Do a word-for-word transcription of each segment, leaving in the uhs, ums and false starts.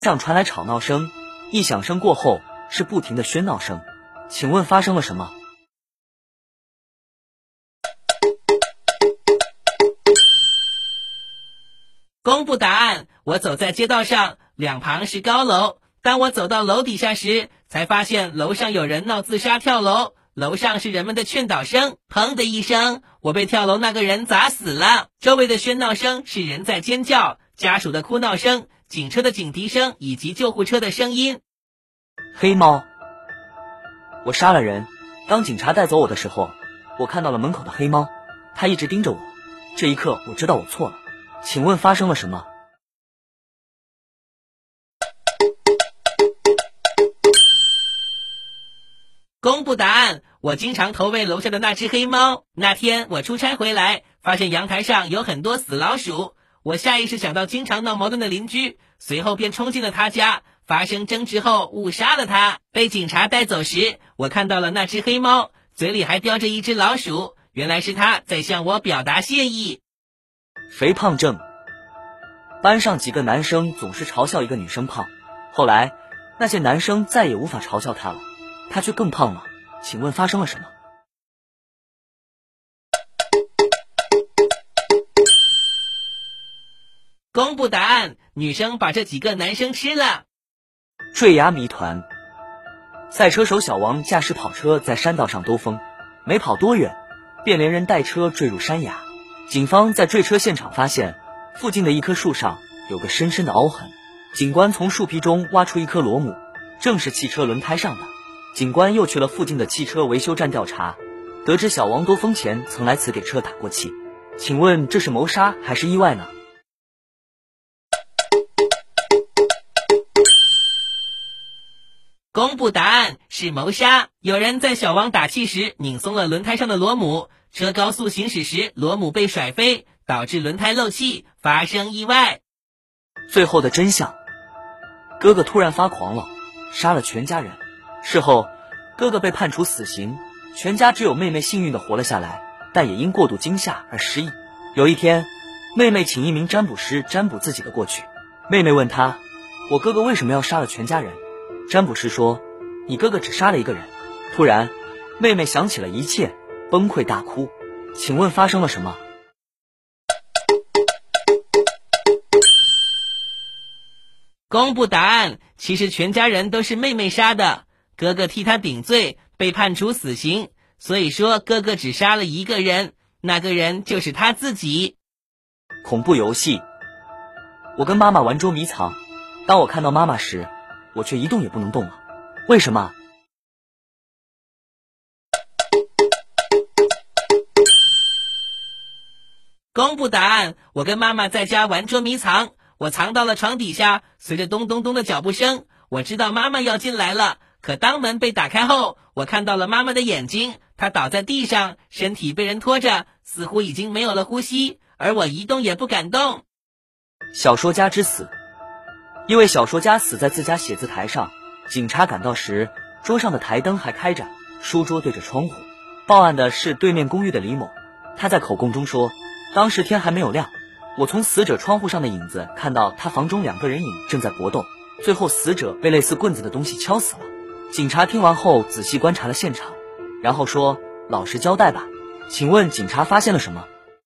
上传来吵闹声，一响声过后是不停的喧闹声，请问发生了什么？ 公布答案，我走在街道上，两旁是高楼。当我走到楼底下时，才发现楼上有人闹自杀跳楼，楼上是人们的劝导声。砰的一声，我被跳楼那个人砸死了。周围的喧闹声是人在尖叫，家属的哭闹声，警车的警笛声以及救护车的声音。 黑猫，我杀了人。当警察带走我的时候，我看到了门口的黑猫，它一直盯着我。这一刻我知道我错了，请问发生了什么？ 公布答案，我经常投喂楼下的那只黑猫。那天我出差回来，发现阳台上有很多死老鼠，我下意识想到经常闹矛盾的邻居，随后便冲进了他家，发生争执后误杀了他。被警察带走时，我看到了那只黑猫，嘴里还叼着一只老鼠，原来是他在向我表达谢意。 肥胖症。班上几个男生总是嘲笑一个女生胖，后来那些男生再也无法嘲笑她了，她却更胖了，请问发生了什么？ 公布答案，女生把这几个男生吃了。 坠崖谜团。赛车手小王驾驶跑车在山道上兜风，没跑多远，便连人带车坠入山崖。警方在坠车现场发现，附近的一棵树上有个深深的凹痕。警官从树皮中挖出一颗螺母，正是汽车轮胎上的。警官又去了附近的汽车维修站调查，得知小王兜风前曾来此给车打过气。请问这是谋杀还是意外呢？ 公布答案，是谋杀。有人在小王打气时拧松了轮胎上的螺母，车高速行驶时螺母被甩飞，导致轮胎漏气，发生意外。 最后的真相，哥哥突然发狂了，杀了全家人。事后哥哥被判处死刑，全家只有妹妹幸运地活了下来，但也因过度惊吓而失忆。有一天，妹妹请一名占卜师占卜自己的过去。妹妹问他，我哥哥为什么要杀了全家人？占卜师说，你哥哥只杀了一个人。突然妹妹想起了一切，崩溃大哭。请问发生了什么？ 公布答案，其实全家人都是妹妹杀的，哥哥替他顶罪，被判处死刑，所以说哥哥只杀了一个人，那个人就是他自己。 恐怖游戏。我跟妈妈玩捉迷藏，当我看到妈妈时，我却一动也不能动了，为什么？ 公布答案，我跟妈妈在家玩捉迷藏，我藏到了床底下，随着咚咚咚的脚步声，我知道妈妈要进来了，可当门被打开后，我看到了妈妈的眼睛，她倒在地上，身体被人拖着，似乎已经没有了呼吸，而我一动也不敢动。 小说家之死。一位小说家死在自家写字台上，警察赶到时，桌上的台灯还开着，书桌对着窗户。报案的是对面公寓的李某，他在口供中说，当时天还没有亮，我从死者窗户上的影子看到他房中两个人影正在搏斗，最后死者被类似棍子的东西敲死了。警察听完后仔细观察了现场，然后说，老实交代吧。请问警察发现了什么？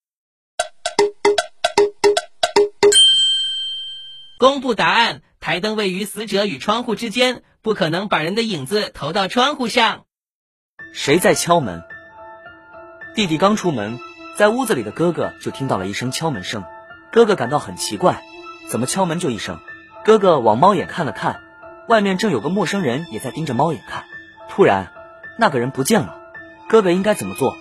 公布答案，台灯位于死者与窗户之间，不可能把人的影子投到窗户上。 谁在敲门？弟弟刚出门，在屋子里的哥哥就听到了一声敲门声，哥哥感到很奇怪，怎么敲门就一声？哥哥往猫眼看了看，外面正有个陌生人也在盯着猫眼看。突然那个人不见了，哥哥应该怎么做？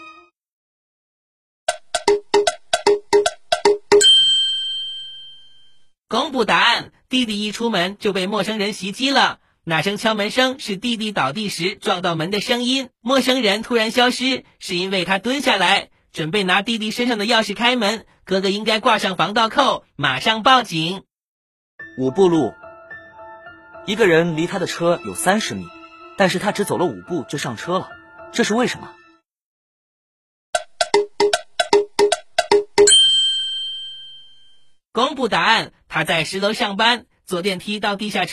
公布答案，弟弟一出门就被陌生人袭击了，那声敲门声是弟弟倒地时撞到门的声音，陌生人突然消失，是因为他蹲下来准备拿弟弟身上的钥匙开门，哥哥应该挂上防盗扣，马上报警。 五步路。一个人离他的车有三十米，但是他只走了五步就上车了，这是为什么？ 公布答案，他在十楼上班， 坐电梯到地下